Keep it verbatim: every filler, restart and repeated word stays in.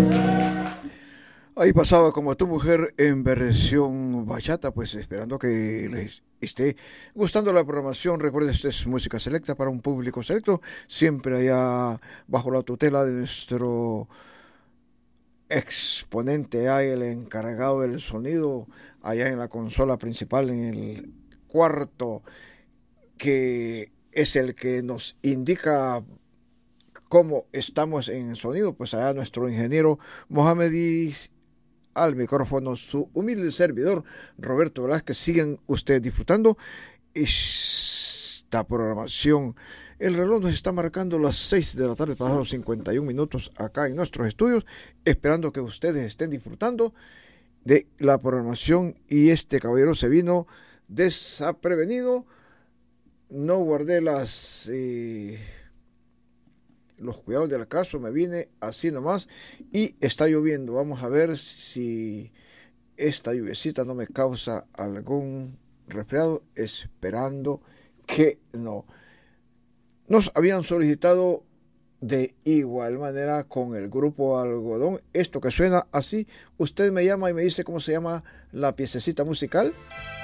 Ahí pasaba como tu mujer en versión bachata, pues esperando que les esté gustando la programación. Recuerden, esta es música selecta para un público selecto, siempre allá bajo la tutela de nuestro exponente, hay el encargado del sonido, allá en la consola principal, en el cuarto, que es el que nos indica cómo estamos en sonido, pues allá nuestro ingeniero Mohamed, al micrófono su humilde servidor Roberto Velázquez. Sigan ustedes disfrutando esta programación. El reloj nos está marcando las seis de la tarde, pasados cincuenta y un minutos acá en nuestros estudios, esperando que ustedes estén disfrutando de la programación. Y este caballero se vino desaprevenido, no guardé las eh, los cuidados del caso, me vine así nomás y está lloviendo. Vamos a ver si esta lluviecita no me causa algún resfriado, esperando que no. Nos habían solicitado de igual manera con el grupo Algodón, esto que suena así. Usted me llama y me dice cómo se llama la piececita musical.